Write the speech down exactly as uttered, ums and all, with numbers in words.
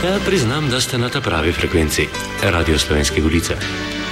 Ja, priznam, da ste na ta pravi frekvenci. Radio Slovenske Gorice.